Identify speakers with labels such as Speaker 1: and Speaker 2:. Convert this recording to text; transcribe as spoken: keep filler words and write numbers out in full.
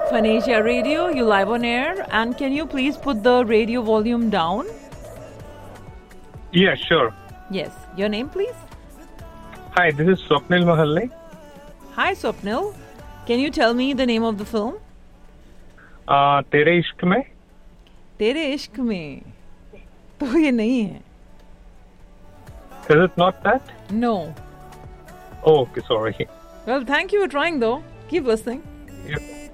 Speaker 1: Phanesia Radio, you live on air. And can you please put the radio volume down?
Speaker 2: Yeah, sure.
Speaker 1: Yes. Your name, please?
Speaker 2: Hi, this is Swapnil Mahalle.
Speaker 1: Hi, Swapnil. Can you tell me the name of the film?
Speaker 2: Uh, Tere Ishq Mein.
Speaker 1: तेरे इश्क में तो ये नहीं है.
Speaker 2: Is it not that?
Speaker 1: No.
Speaker 2: Oh, okay, sorry.
Speaker 1: Well, thank you for trying though. Keep listening.
Speaker 2: Yeah.